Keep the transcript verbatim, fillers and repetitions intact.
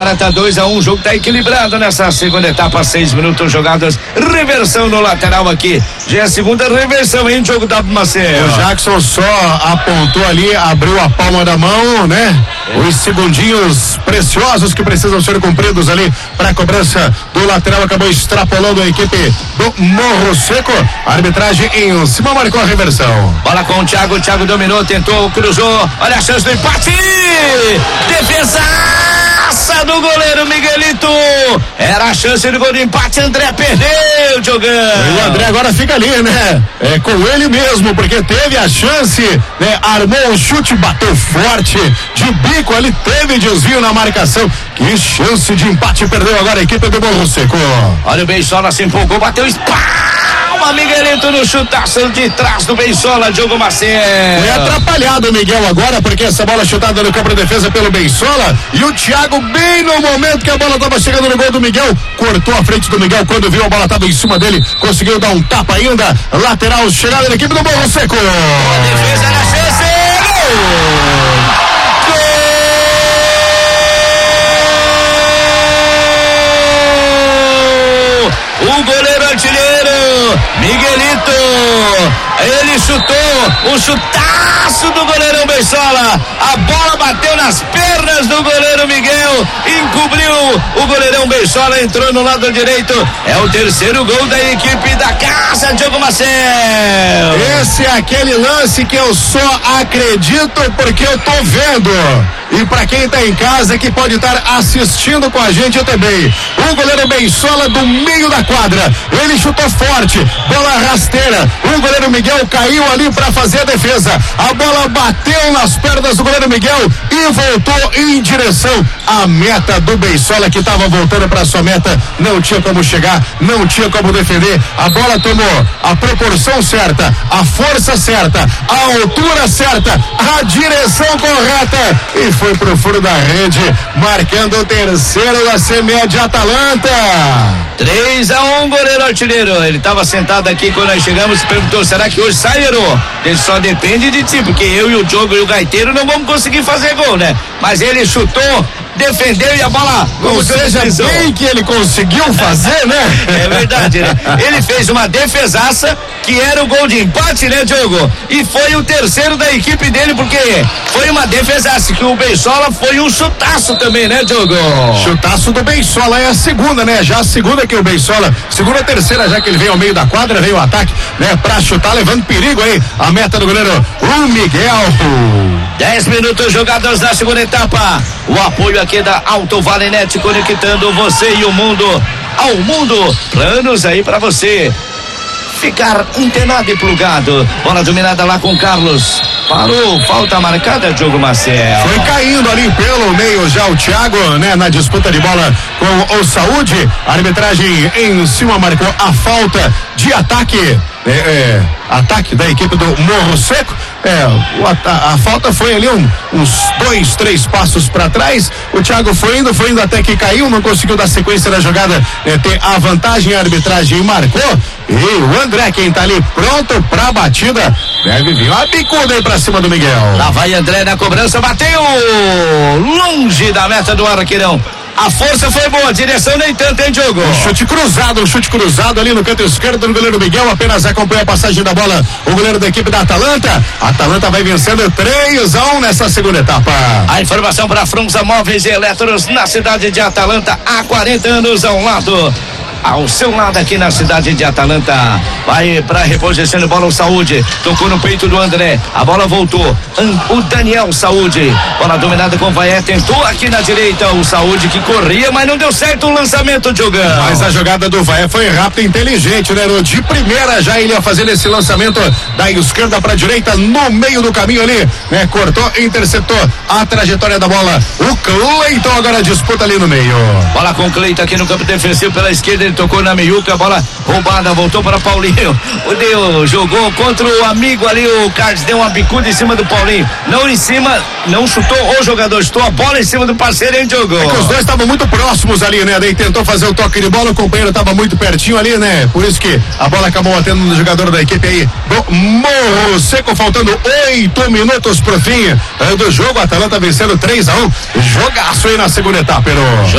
Atalanta dois a um, o jogo tá equilibrado nessa segunda etapa, seis minutos jogados, reversão no lateral aqui, já é a segunda reversão, hein, jogo da Marcelo. O Jackson só apontou ali, abriu a palma da mão, né? É. Os segundinhos preciosos que precisam ser cumpridos ali para a cobrança do lateral, acabou extrapolando a equipe do Morro Seco, a arbitragem em cima marcou a reversão. Bola com o Thiago, o Thiago dominou, tentou, cruzou, olha a chance do empate, defesaça do goleiro Miguelito, era a chance do gol de empate, André perdeu, Diogão. E o André agora fica ali, né? É com ele mesmo, porque teve a chance, né? Armou o chute, bateu forte, de bico, ele teve desvio na marcação, que chance de empate, perdeu agora a equipe do Morro Seco. Olha o Beisola, se empolgou, bateu espalma, Miguelito no chutaço de trás do Beisola, Diogo Marcelo. Foi atrapalhado o Miguel agora, porque essa bola chutada no campo de defesa pelo Beisola, e o Thiago, bem no momento que a bola estava chegando no gol do Miguel, cortou a frente do Miguel, quando viu a bola estava em cima dele, conseguiu dar um tapa ainda, lateral, chegada da equipe do Morro Seco. A defesa na chance, gol! O goleiro artilheiro Miguelito, ele chutou, o chutaço do goleirão Beisola, a bola bateu nas pernas do goleiro Miguel, encobriu o goleirão Beisola, entrou no lado direito, é o terceiro gol da equipe da casa, Diogo Marcelo. Esse é aquele lance que eu só acredito porque eu tô vendo. E para quem tá em casa que pode estar assistindo com a gente também, o goleiro Beisola do meio da quadra, ele chutou forte, bola rasteira, o goleiro Miguel caiu ali para fazer a defesa, a bola bateu nas pernas do goleiro Miguel e voltou em direção à meta do Beisola, que estava voltando para sua meta, não tinha como chegar, não tinha como defender, a bola tomou a proporção certa, a força certa, a altura certa, a direção correta e foi pro furo da rede, marcando o terceiro da C M E de Atalanta. três a um, goleiro artilheiro. Ele estava sentado aqui quando nós chegamos e perguntou: será que hoje sai, Herô? Ele só depende de ti, porque eu e o Diogo e o Gaiteiro não vamos conseguir fazer gol, né? Mas ele chutou, defendeu e a bola. Ou seja, bem que ele conseguiu fazer, né? É verdade, né? Ele fez uma defesaça que era o gol de empate, né, Diogo? E foi o terceiro da equipe dele, porque foi uma defesaça, que o Beisola foi um chutaço também, né, Diogo? Chutaço do Beisola, é a segunda, né? Já a segunda que o Beisola, segunda, terceira, já que ele veio ao meio da quadra, veio o ataque, né? Pra chutar, levando perigo aí, a meta do goleiro, o Miguel. dez minutos jogados na segunda etapa. O apoio aqui da Auto Valenet, conectando você e o mundo ao mundo. Planos aí pra você ficar antenado e plugado. Bola dominada lá com o Carlos. Parou, falta marcada, Diogo Marcelo. Foi caindo ali pelo meio já o Thiago, né? Na disputa de bola com o Saúde. A arbitragem em cima marcou a falta de ataque. É, é, ataque da equipe do Morro Seco. É, o, a, a falta foi ali um, uns dois, três passos para trás. O Thiago foi indo, foi indo até que caiu, não conseguiu dar sequência na jogada, né, ter a vantagem, a arbitragem marcou. E o André, quem tá ali pronto pra batida, deve vir uma bicuda aí pra cima do Miguel. Lá vai André na cobrança, bateu longe da meta do arqueirão. A força foi boa, a direção nem tanto, hein, Diogo? Um chute cruzado, um chute cruzado ali no canto esquerdo do goleiro Miguel, apenas acompanhou a passagem da bola o goleiro da equipe da Atalanta. A Atalanta vai vencendo três a um nessa segunda etapa. A informação para Frunza Móveis e Eletros na cidade de Atalanta, há quarenta anos ao lado. Ao seu lado aqui na cidade de Atalanta. Vai para reposição de bola o Saúde. Tocou no peito do André. A bola voltou. O Daniel Saúde. Bola dominada com o Vaé. Tentou aqui na direita o Saúde que corria, mas não deu certo o lançamento, Diogão. Mas a jogada do Vaé foi rápida e inteligente, né? De primeira já ele ia fazendo esse lançamento da esquerda para direita no meio do caminho ali, né? Cortou, interceptou a trajetória da bola. O Cleiton agora disputa ali no meio. Bola com o Cleiton aqui no campo defensivo pela esquerda. Ele tocou na meiuca, a bola roubada, voltou para Paulinho. O Deu jogou contra o amigo ali, o Carlos deu uma bicuda em cima do Paulinho. Não em cima, não chutou o jogador, chutou a bola em cima do parceiro, hein, Diogo? É que os dois estavam muito próximos ali, né? Daí tentou fazer o toque de bola, o companheiro estava muito pertinho ali, né? Por isso que a bola acabou batendo no jogador da equipe aí do Morro Seco, faltando oito minutos pro fim do jogo. A Atalanta vencendo três a um. Jogaço aí na segunda etapa, Herô.